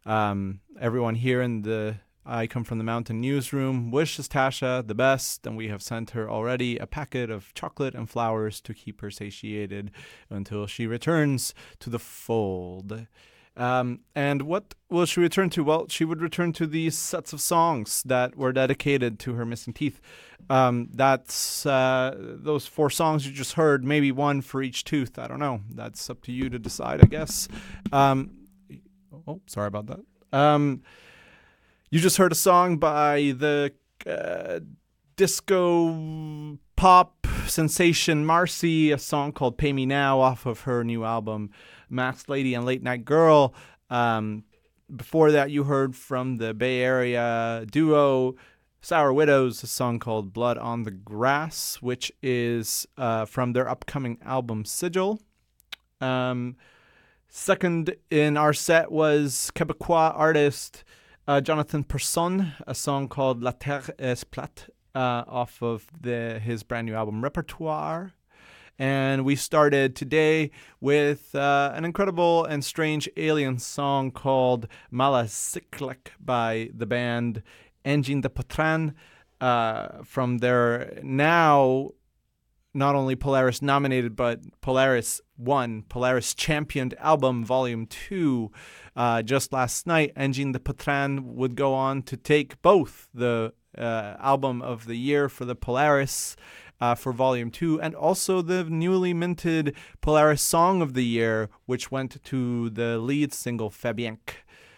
Everyone here in the I Come From the Mountain newsroom wishes Tasha the best, and we have sent her already a packet of chocolate and flowers to keep her satiated until she returns to the fold. And what will she return to? Well, she would return to these sets of songs that were dedicated to her missing teeth. That's those 4 songs you just heard, maybe one for each tooth. I don't know. That's up to you to decide, I guess. Sorry about that. You just heard a song by the disco pop sensation Marcy, a song called Pay Me Now off of her new album Masked Lady and Late Night Girl. Before that, you heard from the Bay Area duo Sour Widows, a song called Blood on the Grass, which is from their upcoming album Sigil. Second in our set was Quebecois artist Jonathan Persson, a song called La Terre est plate off of his brand new album Repertoire. And we started today with an incredible and strange alien song called Malacyclic by the band Engine de Patran from their now not only Polaris nominated, but Polaris won, Polaris championed album, Volume 2. Just last night, Engine de Patran would go on to take both the album of the year for the Polaris for Volume 2 and also the newly minted Polaris Song of the Year, which went to the lead single, Fabienque.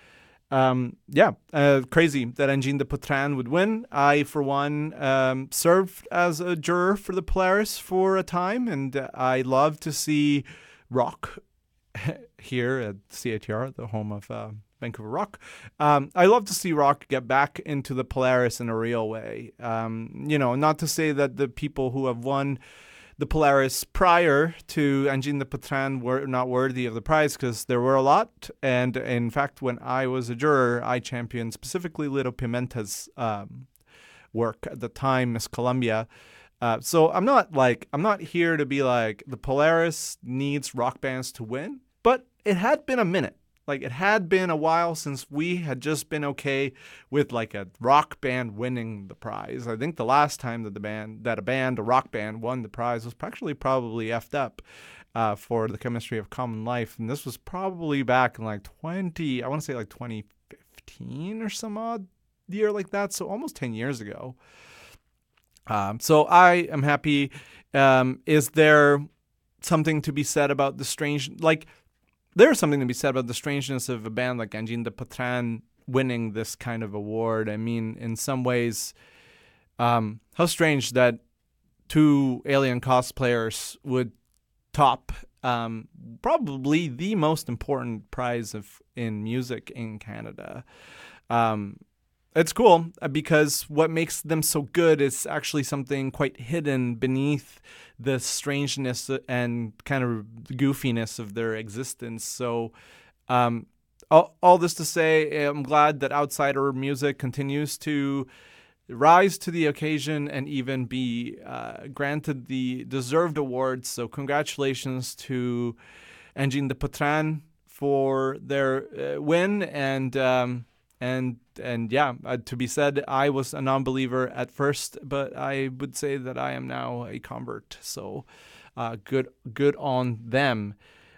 Crazy that Engine de Patran would win. I, for one, served as a juror for the Polaris for a time, and I love to see rock here at CITR, the home of Vancouver Rock. I love to see rock get back into the Polaris in a real way. Not to say that the people who have won the Polaris prior to Engine de Patran were not worthy of the prize, because there were a lot. And in fact, when I was a juror, I championed specifically Lito Pimenta's work at the time, Miss Columbia. So I'm not here to be like the Polaris needs rock bands to win, but it had been a minute. Like, it had been a while since we had just been okay with like a rock band winning the prize. I think the last time that a rock band won the prize was actually probably effed up for The Chemistry of Common Life. And this was probably back in like 2015 or some odd year like that. So almost 10 years ago. So I am happy. Is there something to be said about the strange, there's something to be said about the strangeness of a band like Engine de Patran winning this kind of award. I mean, in some ways, how strange that 2 alien cosplayers would top probably the most important prize in music in Canada. It's cool because what makes them so good is actually something quite hidden beneath the strangeness and kind of goofiness of their existence. So all this to say, I'm glad that outsider music continues to rise to the occasion and even be granted the deserved awards. So congratulations to Engine de Patran for their win. And to be said, I was a non-believer at first, but I would say that I am now a convert. So good on them.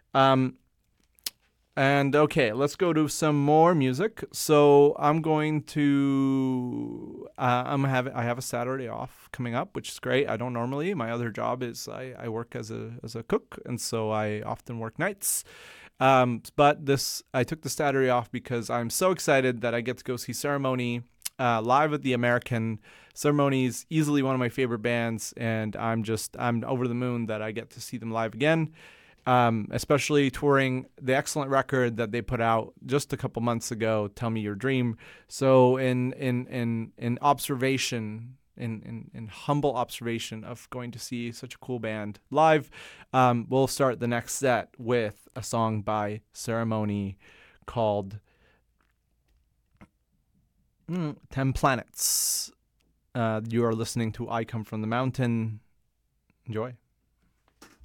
And okay, let's go to some more music. So I'm going to I have a Saturday off coming up, which is great. I don't normally. My other job is I work as a cook, and so I often work nights. But I took the Saturday off because I'm so excited that I get to go see Ceremony live at the American. Ceremony is easily one of my favorite bands, and I'm over the moon that I get to see them live again. Especially touring the excellent record that they put out just a couple months ago, Tell Me Your Dream. So in observation, in humble observation of going to see such a cool band live, we'll start the next set with a song by Ceremony called 10 Planets. You are listening to I Come From the Mountain. Enjoy.